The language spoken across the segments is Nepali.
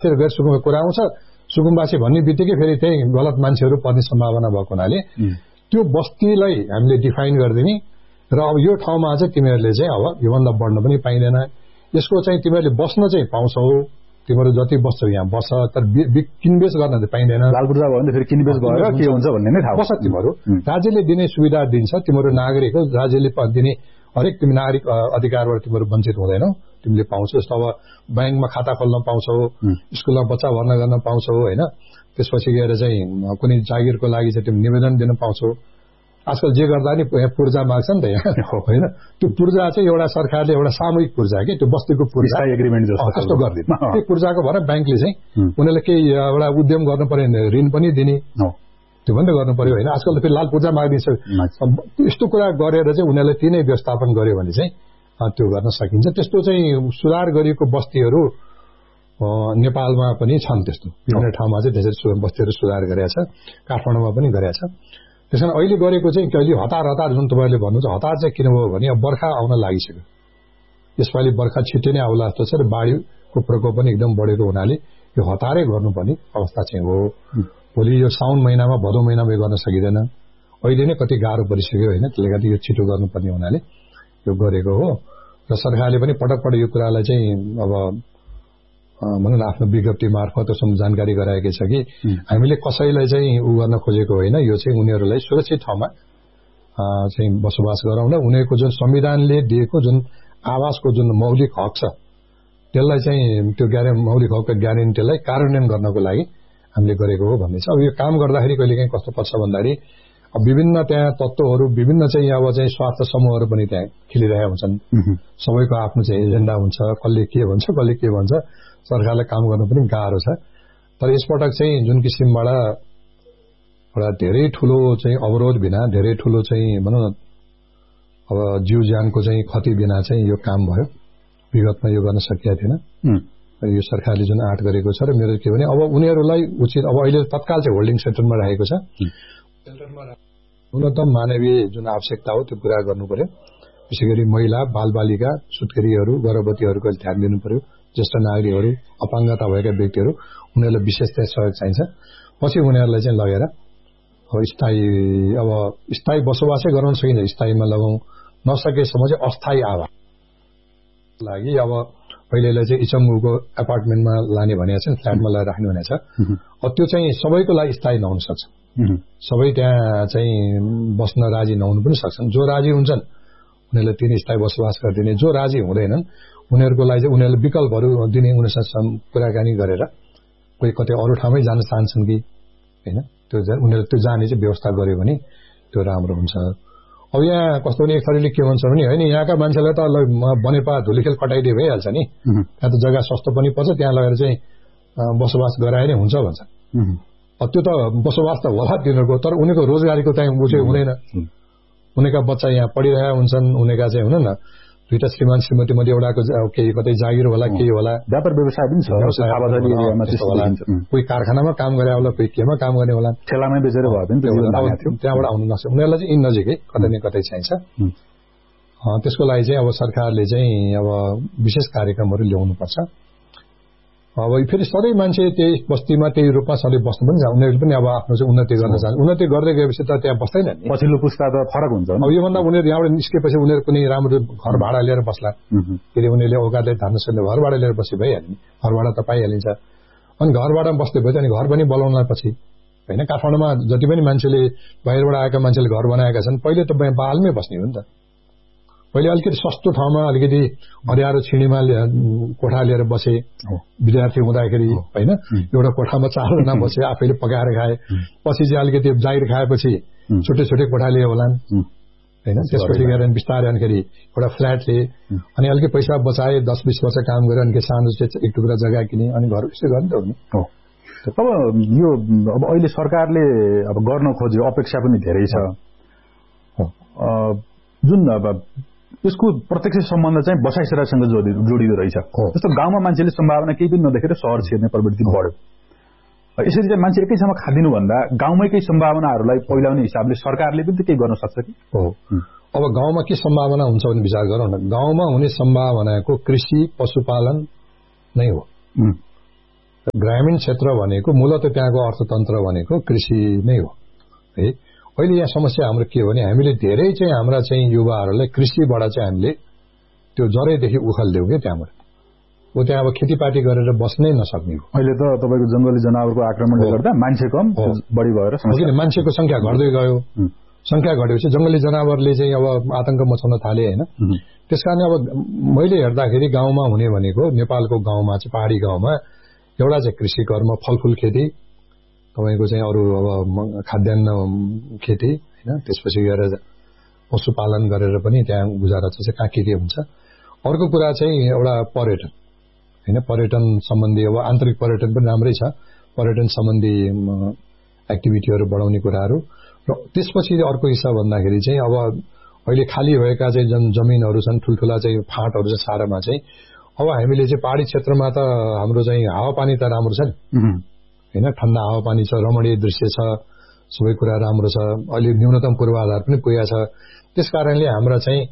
गैर सुकुम्बा कुरा आउँछ सुकुम्बासी भन्ने बित्तिकै फेरि त्यही गलत मान्छेहरू पर्ने सम्भावना भएको हुनाले त्यो बस्तीलाई हामीले डिफाइन गरिदिने र अब यो ठाउँमा चाहिँ तिमीहरूले चाहिँ अब योभन्दा बढ्न पनि पाइँदैन यसको चाहिँ तिमीहरूले बस्न चाहिँ पाउँछौ तिमीहरू जति बस्छौ यहाँ बस तर किनबेच गर्न चाहिँ पाइँदैन लालपूर्जा भयो भने फेरि किनबेच भएर के हुन्छ भन्ने नै थाहा बस तिमीहरू राज्यले दिने सुविधा दिन्छ तिमीहरू नागरिक हो राज्यले दिने हरेक तिमी नागरिक अधिकारबाट तिमीहरू वञ्चित हुँदैनौ तिमीले पाउँछौ जस्तो अब ब्याङ्कमा खाता खोल्न पाउँछौ स्कुलमा बच्चा भर्ना गर्न पाउँछौ हैन त्यसपछि गएर चाहिँ कुनै जागिरको लागि चाहिँ तिमी निवेदन दिन पाउँछौ आजकल जे गर्दा नि पूर्जा माग्छ नि त यहाँ हैन त्यो पूर्जा चाहिँ एउटा सरकारले एउटा सामूहिक पूर्जा के त्यो बस्तीको पूर्जा एग्रिमेन्ट जस्तो गर्दिन त्यो पूर्जाको भएर ब्याङ्कले चाहिँ उनीहरूले केही एउटा उद्यम गर्नु पर्यो भने ऋण पनि दिने त्यो पनि त गर्नु पर्यो हैन आजकल त फेरि लाल पूर्जा माग्दिन्छ यस्तो कुरा गरेर चाहिँ उनीहरूले तिनै व्यवस्थापन गर्यो भने चाहिँ त्यो गर्न सकिन्छ त्यस्तो चाहिँ सुधार गरिएको बस्तीहरू नेपालमा पनि छन् त्यस्तो विभिन्न ठाउँमा चाहिँ त्यसरी बस्तीहरू सुधार गरेका छ काठमाडौँमा पनि गरेका छ त्यसैले अहिले गरेको चाहिँ कहिले हतार जुन तपाईहरुले भन्नुहुन्छ हतार चाहिँ किन भयो भने अब बर्खा आउन लागिसक्यो यसपालि बर्खा छिट्टै नै आउला जस्तो छ र बाढीको प्रकोप पनि एकदम बढेको हुनाले यो हतारै गर्नुपर्ने अवस्था चाहिँ हो भोलि यो साउन महिनामा भदौ महिनामा यो गर्न सकिँदैन अहिले नै कति गाह्रो परिसक्यो हैन त्यसले गर्दा यो छिटो गर्नुपर्ने हुनाले यो गरेको हो र सरकारले पनि पटक पटक यो कुरालाई चाहिँ अब भनौं न आफ्नो विज्ञप्ति मार्फत यसमा जानकारी गराएकै छ कि हामीले कसैलाई चाहिँ उ गर्न खोजेको होइन यो चाहिँ उनीहरूलाई सुरक्षित ठाउँमा चाहिँ बसोबास गराउन उनीहरूको जुन संविधानले दिएको जुन आवासको जुन मौलिक हक छ त्यसलाई चाहिँ त्यो मौलिक हकको ग्यारेन्टीलाई कार्यान्वयन गर्नको लागि हामीले गरेको हो भन्ने छ अब यो काम गर्दाखेरि कहिलेकाहीँ कस्तो पर्छ भन्दाखेरि अब विभिन्न त्यहाँ तत्त्वहरू विभिन्न चाहिँ अब चाहिँ स्वार्थ समूहहरू पनि त्यहाँ खेलिरहेका हुन्छन् सबैको आफ्नो चाहिँ एजेन्डा हुन्छ कसले के भन्छ सरकारलाई काम गर्न पनि गाह्रो छ तर यसपटक चाहिँ जुन किसिमबाट एउटा धेरै ठूलो चाहिँ अवरोध बिना धेरै ठूलो चाहिँ भनौं न अब जीव ज्यानको चाहिँ क्षति बिना चाहिँ यो काम भयो विगतमा यो गर्न सकिएको थिएन यो सरकारले जुन आँट गरेको छ र मेरो के भने अब उनीहरूलाई उचित अब अहिले तत्काल चाहिँ होल्डिङ सेन्टरमा राखेको छ सेन्टरमा न्यूनतम मानवीय जुन आवश्यकता हो त्यो पूरा गर्नु पर्यो विशेषगरी महिला बालबालिका सुत्केरीहरू गर्भवतीहरूको ध्यान दिनु पर्यो ज्येष्ठ नागरिकहरू अपाङ्गता भएका व्यक्तिहरू उनीहरूलाई विशेष सहयोग चाहिन्छ पछि उनीहरूलाई चाहिँ लगेर अब स्थायी बसोबासै गराउन सकिन्छ स्थायीमा लगाउँ नसकेसम्म चाहिँ अस्थायी आवास लागि अब पहिलेलाई चाहिँ इचम्बुको एपार्टमेन्टमा लाने भनेको छ फ्ल्याटमा लगाएर राख्ने भनेको छ अब त्यो चाहिँ सबैको लागि स्थायी नहुन सक्छ सबै त्यहाँ चाहिँ बस्न राजी नहुनु पनि सक्छन् जो राजी हुन्छन् उनीहरूले तिनै स्थायी बसोबास गरिदिने जो राजी हुँदैनन् उनीहरूको लागि चाहिँ उनीहरूले विकल्पहरू दिने उनीहरूसँग कुराकानी गरेर कोही कतै अरू ठाउँमै जान चाहन्छन् कि हैन त्यो उनीहरूले त्यो जाने चाहिँ व्यवस्था गर्यो भने त्यो राम्रो हुन्छ अब यहाँ कस्तो भने एक थरीले के भन्छ भने हैन यहाँका मान्छेलाई त बनेपा धुलीखेल कटाइदिए भइहाल्छ नि त्यहाँ त जग्गा सस्तो पनि पर्छ त्यहाँ लगेर चाहिँ बसोबास गराए नै हुन्छ भन्छ त्यो त बसोबास त होला तिनीहरूको तर उनीहरूको रोजगारीको चाहिँ चाहिँ हुँदैन उनीका बच्चा यहाँ पढिरहेका हुन्छन् उनीका चाहिँ हुन न दुईटा श्रीमान श्रीमती मध्ये एउटाको केही कतै जागिर होला केही होला व्यापार व्यवसाय पनि छ कोही कारखानामा काम गरे होला कोही केमा काम गर्ने होला ठेलामै बेचेर भए पनि त्यहाँबाट आउनु नसक्छ उनीहरूलाई चाहिँ नजिकै कतै न कतै चाहिन्छ त्यसको लागि चाहिँ अब सरकारले चाहिँ अब विशेष कार्यक्रमहरू ल्याउनुपर्छ अब फेरि सधैँ मान्छे त्यही बस्तीमा त्यही रूपमा सधैँ बस्नु पनि छ उनीहरूले पनि अब आफ्नो चाहिँ उन्नति गर्न चाहन्छ उन्नति गर्दै गएपछि त त्यहाँ बस्दैनन् नि पछिल्लो पुस्ता त फरक हुन्छ अब योभन्दा उनीहरू यहाँबाट निस्केपछि उनीहरू कुनै राम्रो घर भाडा लिएर बस्ला फेरि उनीहरूले औकातले धान्न सक्ने घर भाडा लिएर बसी भइहाल्ने घर भाडा त पाइहालिन्छ अनि घर भाडामा बस्दै भयो अनि घर पनि बनाउनलाई पछि होइन काठमाडौँमा जति पनि मान्छेले बाहिरबाट आएका मान्छेले घर बनाएका छन् पहिले त पाहालमै बस्ने हो नि त पहिले अलिकति सस्तो ठाउँमा अलिकति हरियारो छिडीमा कोठा लिएर बसे विद्यार्थी हुँदाखेरि होइन एउटा कोठामा 4 जना बसे आफैले पकाएर खाए पछि चाहिँ अलिकति जागिर खाएपछि छुट्टै छुट्टै कोठा लिए होलान् हैन त्यसपछि गएर बिस्तारै अनिखेरि एउटा फ्ल्याट लिए अनि अलिकति पैसा बचाए 10-20 वर्ष काम गरे अनि सानो एक टुक्रा जग्गा किने अनि घर यसो गर्ने त हो नि अब यो अब अहिले सरकारले अब गर्न खोजेको अपेक्षा पनि धेरै छ जुन अब यसको प्रत्यक्ष सम्बन्ध चाहिँ बसाइ सराईसँग जोडिँदो रहेछ जस्तो गाउँमा मान्छेले सम्भावना केही पनि नदेखेर शहर छिर्ने प्रवृत्ति बढ्यो यसरी चाहिँ मान्छे एकैसँग खादिनु भन्दा गाउँमैकै सम्भावनाहरूलाई पहिलाउने हिसाबले सरकारले पनि त केही गर्न सक्छ कि हो अब गाउँमा के सम्भावना हुन्छ भने विचार गरौँ न गाउँमा हुने सम्भावनाको कृषि पशुपालन नै हो ग्रामीण क्षेत्र भनेको मूलत त्यहाँको अर्थतन्त्र भनेको कृषि नै हो है। अहिले यहाँ समस्या हाम्रो के हो भने हामीले धेरै चाहिँ हाम्रा चाहिँ युवाहरूलाई कृषिबाट चाहिँ हामीले त्यो जरैदेखि उखाल्दियौँ क्या त्यहाँबाट। ऊ त्यहाँ अब खेतीपाती गरेर बस्नै नसक्ने हो। अहिले त तपाईँको जंगली जनावरको आक्रमणले गर्दा मान्छे कम बढी भएर किन मान्छेको संख्या घट्दै गयो। संख्या घटेपछि जंगली जनावरले चाहिँ अब आतंक मचाउन थाले हैन। त्यसकारण अब मैले हेर्दाखेरि गाउँमा हुने भनेको नेपालको गाउँमा चाहिँ पहाडी गाउँमा एउटा चाहिँ कृषि कर्म फलफूल खेती तपाईको चाहिँ अरु अब खाद्यान्न खेती हैन। त्यसपछि गएर पशुपालन गरेर पनि त्यहाँ गुजारा चाहिँ कहाँ के हुन्छ। अर्को कुरा चाहिँ एउटा पर्यटन हैन। पर्यटन सम्बन्धी अब आन्तरिक पर्यटन पनि राम्रै छ। पर्यटन सम्बन्धी एक्टिभिटीहरु बढाउने कुराहरु र त्यसपछि अर्को हिस्सा भन्दाखेरि चाहिँ अब अहिले खाली भएका चाहिँ जमिनहरु छन् ठुलठुला चाहिँ फाँटहरु छ सारामा चाहिँ अब हामीले चाहिँ पहाडी क्षेत्रमा त हाम्रो चाहिँ हावापानी त राम्रो छ नि हैन। ठण्डा हावापानी छ, रमणीय दृश्य छ, सबै कुरा राम्रो छ। अहिले न्यूनतम पूर्वाधार पनि पुगेको छ। त्यसकारणले हाम्रा चाहिँ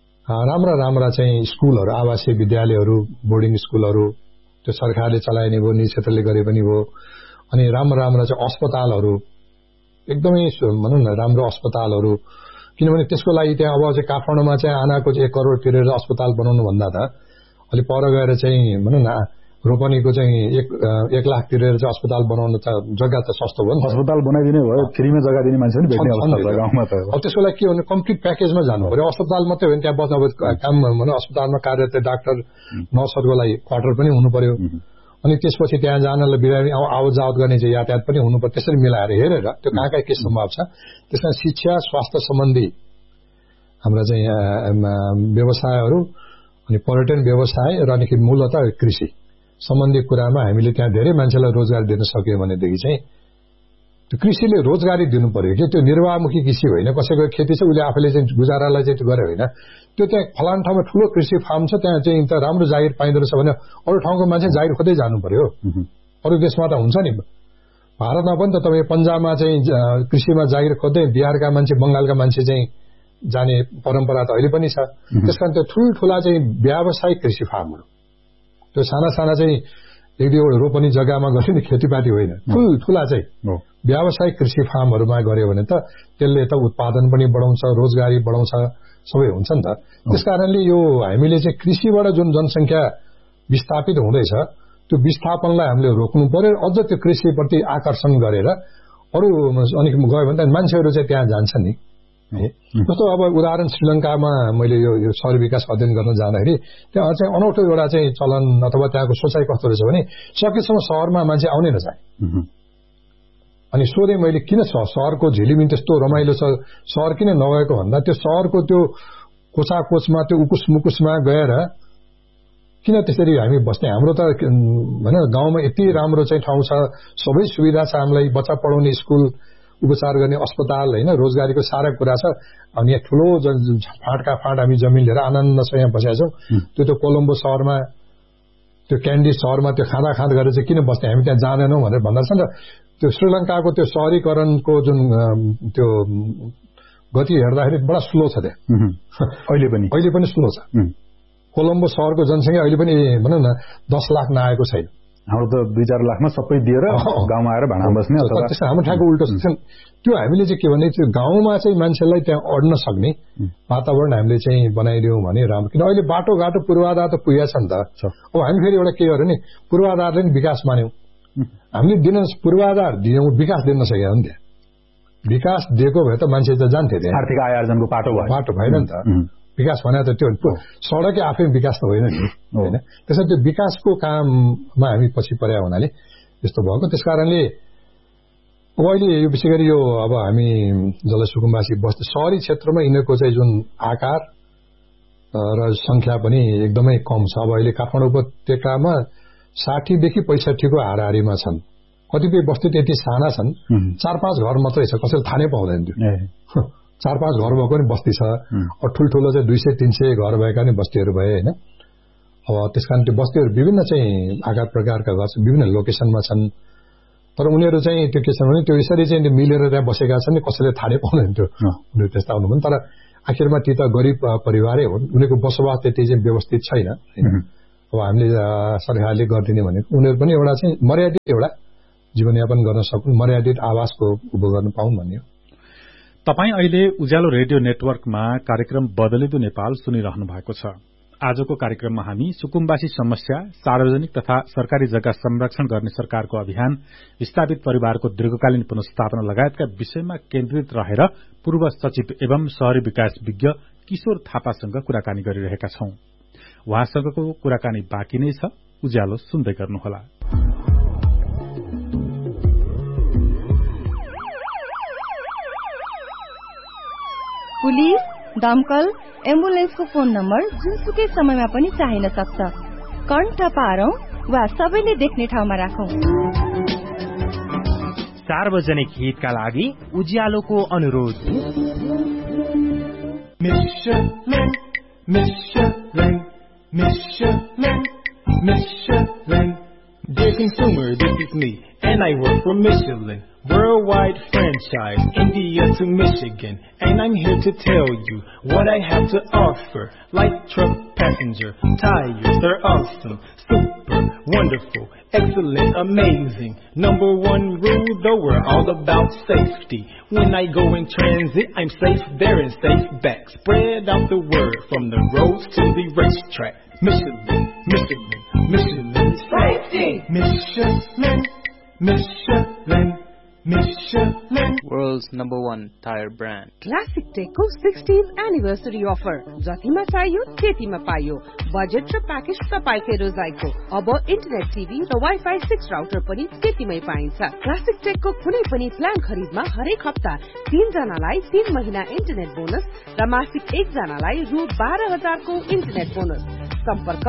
राम्रा चाहिँ स्कुलहरु आवासीय विद्यालयहरु बोर्डिङ स्कुलहरु त्यो सरकारले चलाइने भयो, निजी क्षेत्रले गरे पनि भयो। अनि राम्रा चाहिँ अस्पतालहरु एकदमै भनौं न राम्रो अस्पतालहरु किनभने त्यसको लागि त्यहाँ अब चाहिँ काठमाडौँमा चाहिँ आनाको 1 करोड तिरेर अस्पताल बनाउनु भन्दा त अलि पर गएर चाहिँ भनौं न रोपनीको चाहिँ 1 लाख तिरेर चाहिँ अस्पताल बनाउन त जग्गा त सस्तो भयो नि। अस्पताल बनाइदिने भयो फ्रीमा जग्गा दिने मान्छे पनि भेट्ने अवस्था छ गाउँमा त। अब त्यसको लागि के भने कम्प्लिट प्याकेजमा जानु पर्यो। अस्पताल मात्रै होइन त्यहाँ बस्न काम भनौं अस्पतालमा कार्यरत डाक्टर नर्सहरुको लागि क्वार्टर पनि हुनु पर्यो। अनि त्यसपछि त्यहाँ जानलाई बिरामी आवत जावत गर्ने चाहिँ यातायात पनि हुनु पर्यो। त्यसरी मिलाएर हेरेर त्यो कहाँ के सम्भव छ। त्यसमा शिक्षा स्वास्थ्य सम्बन्धी हाम्रा चाहिँ व्यवसायहरु अनि पर्यटन व्यवसाय र अनि मूलतः कृषि सम्बन्धी कुरामा हामीले त्यहाँ धेरै मान्छेलाई रोजगार दिन सक्यो भनेदेखि चाहिँ त्यो कृषिले रोजगारी दिनु पर्यो कि त्यो निर्वाहमुखी कृषि होइन। कसैको खेती छ उले आफैले चाहिँ गुजारालाई चाहिँ गरे होइन। त्यो त्यहाँ फलान ठाउँमा ठूलो कृषि फार्म छ त्यहाँ चाहिँ त राम्रो जागिर पाइँदो रहेछ भने अरु ठाउँको मान्छे जागिर खोज्दै जानु पर्यो। अरु देशमा त हुन्छ नि। भारतमा पनि त तपाई पन्जाबमा चाहिँ कृषिमा जागिर खोज्दै बिहारका मान्छे बंगालका मान्छे चाहिँ जाने परम्परा त अहिले पनि छ। त्यसकारण त्यो ठूलठूला चाहिँ व्यावसायिक कृषि फार्महरु त्यो साना चाहिँ 1-2 रोपनी जग्गामा गर्ने खेतीपाती होइन। ठूलठूला चाहिँ व्यावसायिक कृषि फार्महरुमा गर्यो भने त त्यसले त उत्पादन पनि बढाउँछ, रोजगारी बढाउँछ, सबै हुन्छ नि त। त्यसकारणले यो हामीले चाहिँ कृषिबाट जुन जनसंख्या विस्थापित हुँदैछ त्यो विस्थापनलाई हामीले रोक्नु पर्यो। अझ त्यो कृषिप्रति आकर्षण गरेर अरु अनि गयो भने त मान्छेहरु चाहिँ त्यहाँ जान्छन् नि। जस्तो अब उदाहरण श्रीलंकामा मैले यो शहर विकास अध्ययन गर्न जाँदाखेरि त्यहाँ चाहिँ अनौठो एउटा चाहिँ चलन अथवा त्यहाँको सोचाइ कस्तो रहेछ भने सकेसम्म शहरमा मान्छे आउने नचाहे। अनि सोधे मैले किन शहरको झिलिमिली त्यस्तो रमाइलो छ शहर किन नगएको भन्दा त्यो शहरको त्यो कोचाकोचमा त्यो उकुस मुकुसमा गएर किन त्यसरी हामी बस्ने। हाम्रो त हैन गाउँमा यति राम्रो चाहिँ ठाउँ छ, सबै सुविधा छ हामीलाई, बच्चा पढाउने स्कुल, उपचार गर्ने अस्पताल हैन, रोजगारीको सारा कुरा छ। अनि यहाँ ठूलो फाँटका फाँट हामी जमिन लिएर आनन्दसँग यहाँ बसेका छौं। त्यो त कोलम्बो शहरमा त्यो क्यान्डी शहरमा त्यो खाँदा गरेर चाहिँ किन बस्ने हामी त्यहाँ जाँदैनौं भनेर भन्दा छ नि। त्यो श्रीलंकाको त्यो शहरीकरणको जुन त्यो गति हेर्दाखेरि बडा स्लो छ त्यहाँ अहिले पनि स्लो छ। कोलम्बो शहरको जनसंख्या अहिले पनि भनौं न 10 लाख नआएको छैन। हाम्रो त 2-4 लाखमा सबै दिएर गाउँमा आएर भाडा बस्ने अथवा त्यसै हाम्रो ठाउँको उल्टो छ। त्यो हामीले चाहिँ के भने त्यो गाउँमा चाहिँ मान्छेलाई त्यहाँ अड्न सक्ने वातावरण हामीले चाहिँ बनाइदियौं भने राम्रो। किन अहिले बाटोघाटो पूर्वाधार त पुगेको छ नि त। अब हामी फेरि एउटा के गर्यो नि पूर्वाधारले नि विकास मान्यौं। हामीले दिन पूर्वाधार दियौं विकास दिन नसकेका नि त्यहाँ। विकास दिएको भए त मान्छे त जान्थे त्यहाँ। आर्थिक आय आर्जनको बाटो भएन नि त। विकास भने त त्यो सडकै आफै विकास त होइन नि हैन। त्यसैले त्यो विकासको काममा हामी पछि पर्या हुनाले यस्तो भएको। त्यसकारणले अब अहिले यो विशेष गरी यो अब हामी जलसुकुम्बासी बस्ती शहरी क्षेत्रमा यिनको चाहिँ जुन आकार र संख्या पनि एकदमै कम छ। अब अहिले काठमाडौँ उपत्यकामा 60 देखि 65 को हाराहारीमा छन्। कतिपय बस्ती त यति साना छन् 4-5 घर मात्रै छ, कसैले थाहा नै पाउँदैन त्यो। 4-5 घर भएको नि बस्ती छ। ठुल्ठुलो चाहिँ 200-300 घर भएका नि बस्तीहरु भए हैन। अब त्यसकारण त्यो बस्तीहरु विभिन्न चाहिँ आकार प्रकारका घर विभिन्न लोकेसनमा छन्। तर उनीहरु चाहिँ त्यो के छ भने त्यो यसरी चाहिँ मिलेर त्यहाँ बसेका छन् नि कसैले थाहा नै पाउँदैन त्यो उनीहरु त्यस्ता हुनु पनि। तर आखिरमा ती त गरिब परिवारै हुन्, उनीहरुको बसोबास त्यति चाहिँ व्यवस्थित छैन हैन। अब हामीले सरकारले गरिदिने भनेको उनीहरू पनि एउटा चाहिँ मर्यादित एउटा जीवनयापन गर्न सक्नु, मर्यादित आवासको उपभोग गर्न पाउन् भन्ने हो। तपाई अहिले उज्यालो रेडियो नेटवर्कमा कार्यक्रम बदलिदो नेपाल सुनिरहनु भएको छ। आजको कार्यक्रममा हामी सुकुम्बासी समस्या, सार्वजनिक तथा सरकारी जग्गा संरक्षण गर्ने सरकारको अभियान, विस्थापित परिवारको दीर्घकालीन पुनर्स्थापना लगायतका विषयमा केन्द्रित रहेर पूर्व सचिव एवं शहरी विकास विज्ञ किशोर थापासँग कुराकानी गरिरहेका छौं। उहाँसँगको कुराकानी बाँकी नै छ, उज्यालो सुन्दै गर्नुहोला। पुलिस, दमकल, एम्बुलेन्सको फोन नम्बर जुनसुकै समयमा पनि चाहिन सक्छ। कण्ठ पारौं वा सबैले देख्ने ठाउँमा राखौं। सार्वजनिक हितका लागि उज्यालोको अनुरोध। Dear consumer, this is me, and I work for Michelin. Worldwide franchise, India to Michigan. And I'm here to tell you what I have to offer. Light truck passenger, tires, they're awesome. Super, wonderful, excellent, amazing. Number one rule, though, we're all about safety. When I go in transit, I'm safe there and safe back. Spread out the word from the roads to the racetrack. Michelin, Michelin, Michelin. Safety! Michelin, Michelin. Michelin. World's #1 tire brand. Classic Techको 60th anniversary offer. जतिमा चाहियो त्यतिमा पाइयो। बजेट र प्याकेज तपाईकै रोजाइको। अब इन्टरनेट टिभी र वाइफाई 6 राउटर पनि त्यतिमै पाइन्छ। क्लासिक टेकको कुनै पनि प्लान खरिदमा हरेक हप्ता 3 जनालाई 3 महिना इन्टरनेट बोनस र मासिक 1 जनालाई रु 12,000 को इन्टरनेट बोनस। सम्पर्क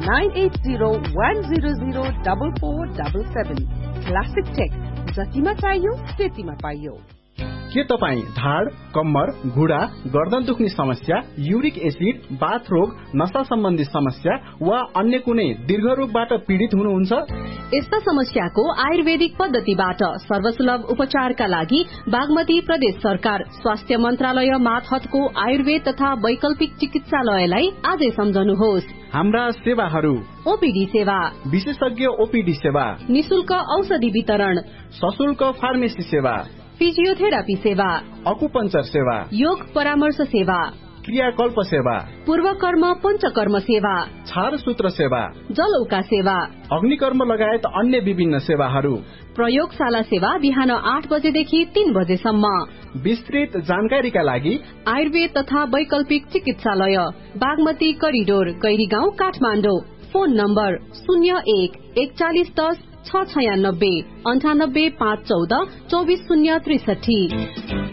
9801004477। क्लासिक टेक, जतिमा चाहियो त्यतिमा पाइयो। के तपाईँ ढाड, कम्मर, घुँडा, गर्दन दुख्ने समस्या, युरिक एसिड, बाथ रोग, नशा सम्बन्धी समस्या वा अन्य कुनै दीर्घ रोगबाट पीडित हुनुहुन्छ? यस्ता समस्याको आयुर्वेदिक पद्धतिबाट सर्वसुलभ उपचारका लागि बागमती प्रदेश सरकार स्वास्थ्य मन्त्रालय मातहतको आयुर्वेद तथा वैकल्पिक चिकित्सालयलाई आजै सम्झनुहोस्। हाम्रा सेवाहरू: ओपीडी सेवा, विशेषज्ञ ओपीडी सेवा, निशुल्क औषधि वितरण, सशुल्क फार्मेसी सेवा, फिजियोथेरापी सेवा, अकुपञ्चर सेवा, योग परामर्श सेवा, क्रियाकल्प सेवा, पूर्वकर्म पञ्चकर्म सेवा, छारसूत्र सेवा, जलौका सेवा, अग्निकर्म लगायत अन्य विभिन्न सेवाहरू। प्रयोगशाला सेवा बिहान 8 बजेदेखि 3 बजेसम्म। विस्तृत जानकारीका लागि आयुर्वेद तथा वैकल्पिक चिकित्सालय, Bagmati corridor, Gairigaun, Kathmandu. Phone number 01 4110 696 98 514 24063।